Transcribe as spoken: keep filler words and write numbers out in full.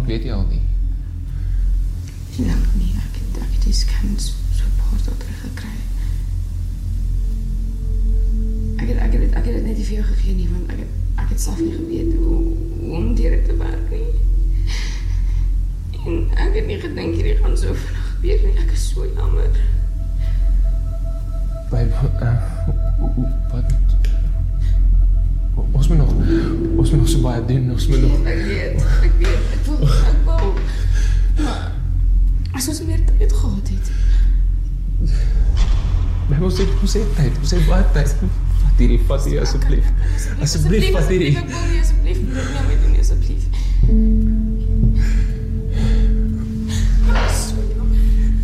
lank weet jy al nie? Nie lank nie, ek het, ek het die scans so 'n paar dae terug gekry. Ek het, ek het, ek het dit net nie vir jou gegee nie, want ek het, ek het self nie geweet hoe, hoe om deur dit te werk nie. En ek het nie gedink hierdie gaan so vinnig gebeur nie, ek is so jammer. Babe, uh, wat? Ons moet nog, ons moet nog so baie doen, ons moet nog... Ek weet, ek weet, ek wil, ek wil. Maar, as ons meer tyd gehad het. Babe, ons het, ons het tyd, ons het baie tyd. Vat hierdie, vat hierdie, asseblief. Asseblief, vat hierdie. Ek wil nie, asseblief, moet nie aan my doen, asseblief.